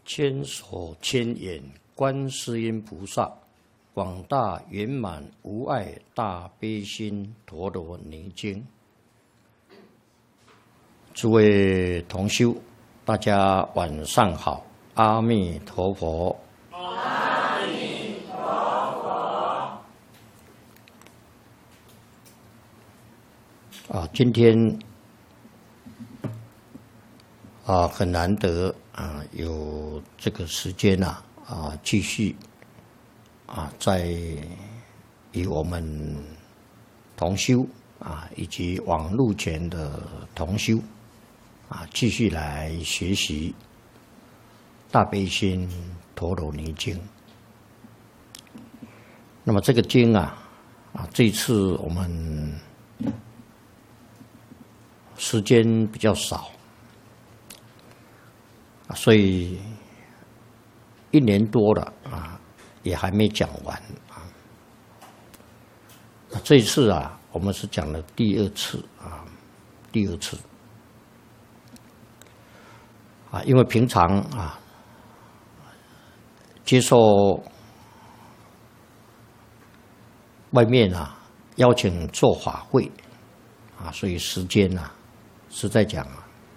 千手千眼观世音菩萨，广大圆满无碍大悲心陀罗尼经。诸位同修，大家晚上好，阿弥陀佛。 阿弥陀佛。 今天很难得有这个时间继续在与我们同修以及网络前的同修继续来学习大悲心陀罗尼经。那么这个经这次我们时间比较少，所以1年多了也还没讲完这一次我们是讲了第二次因为平常接受外面邀请做法会所以时间实在讲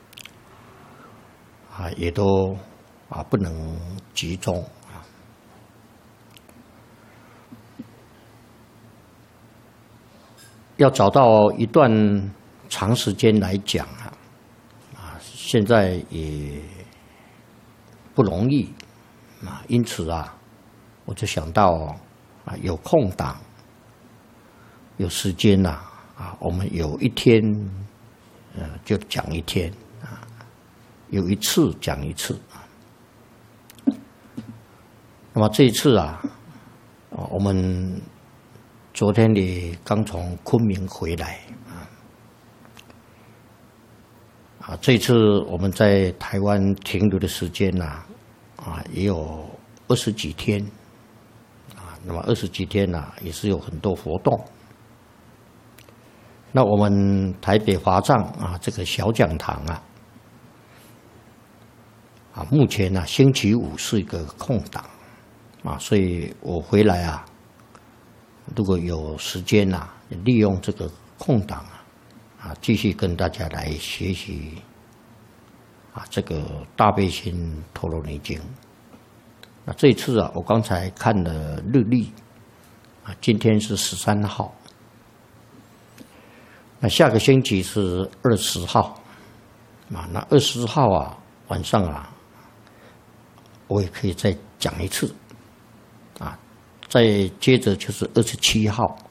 也都不能集中要找到一段长时间来讲现在也不容易因此我就想到有空档有时间我们有一天就讲一天有一次讲一次那么这一次我们昨天也刚从昆明回来这一次我们在台湾停留的时间也有20几天那么20几天也是有很多活动。那我们台北华藏这个小讲堂目前星期五是一个空档所以我回来如果有时间利用这个空档继续跟大家来学习这个大悲心陀罗尼经。那这一次我刚才看了日历今天是13号，那下个星期是20号那20号晚上我也可以再讲一次再接着就是27号